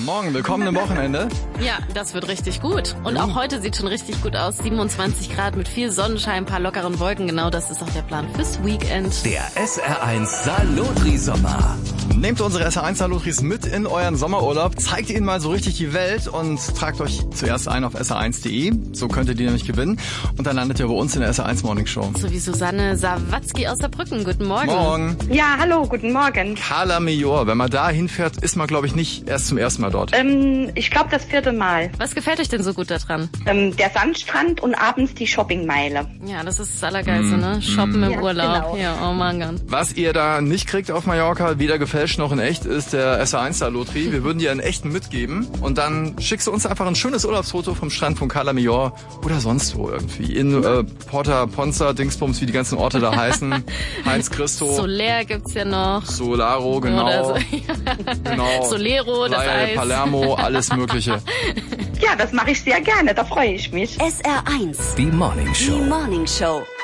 Morgen, willkommen im Wochenende. Ja, das wird richtig gut. Und auch heute sieht schon richtig gut aus. 27 Grad mit viel Sonnenschein, ein paar lockeren Wolken. Genau das ist auch der Plan fürs Weekend. Der SR1 Salotri-Sommer. Nehmt unsere SR1 Salotris mit in euren Sommerurlaub, zeigt ihnen mal so richtig die Welt und tragt euch zuerst ein auf sr1.de. So könnt ihr die nämlich gewinnen. Und dann landet ihr bei uns in der SR1 Morning Show. So wie Susanne Sawatzki aus Saarbrücken. Guten Morgen. Morgen. Ja, hallo, guten Morgen. Cala Major. Wenn man da hinfährt, ist man, glaube ich, nicht erst zum ersten Mal dort. Ich glaube das 4. Mal. Was gefällt euch denn so gut daran? Der Sandstrand und abends die Shoppingmeile. Ja, das ist das Allergeilste, ne? Shoppen im Urlaub. Genau. Ja, oh mein Gott. Was ihr da nicht kriegt auf Mallorca, weder gefälscht noch in echt, ist der SR1 Salotri. Wir würden dir einen echten mitgeben und dann schickst du uns einfach ein schönes Urlaubsfoto vom Strand von Cala Major oder sonst wo irgendwie. In Porta Ponza, Dingsbums, wie die ganzen Orte da heißen. Heinz Christo. Soler gibt's ja noch. Solaro, genau. Oder so. Genau. Solero, das Playa del Eis. Palermo, alles Mögliche. Ja, das mache ich sehr gerne, da freue ich mich. SR1. Die Morning Show. Die Morning Show.